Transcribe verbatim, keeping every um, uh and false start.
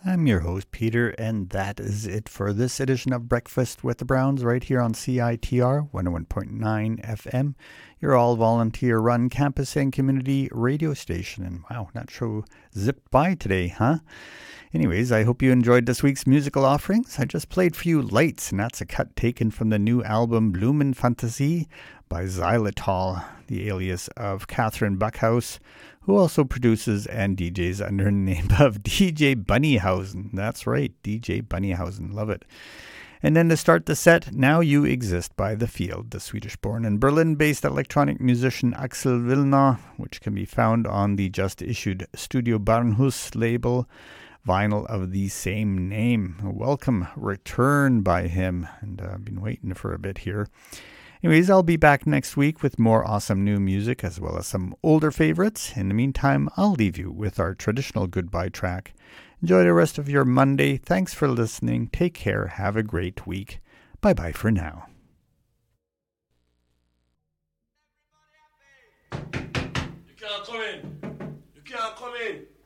I'm your host, Peter, and that is it for this edition of Breakfast with the Browns right here on C I T R one oh one point nine F M, your all-volunteer-run campus and community radio station. And wow, that show zipped by today, huh? Anyways, I hope you enjoyed this week's musical offerings. I just played for you Lights, and that's a cut taken from the new album Blumen Fantasie by Xylitol, the alias of Catherine Buckhouse, who also produces and D Js under the name of D J Bunnyhausen. That's right, D J Bunnyhausen. Love it. And then to start the set, Now You Exist by The Field, the Swedish-born and Berlin-based electronic musician Axel Willner, which can be found on the just-issued Studio Barnhus label, vinyl of the same name. A welcome return by him, and I've uh, been waiting for a bit here. Anyways, I'll be back next week with more awesome new music as well as some older favorites. In the meantime, I'll leave you with our traditional goodbye track. Enjoy the rest of your Monday. Thanks for listening. Take care. Have a great week. Bye-bye for now. You can't come in. You can't come in.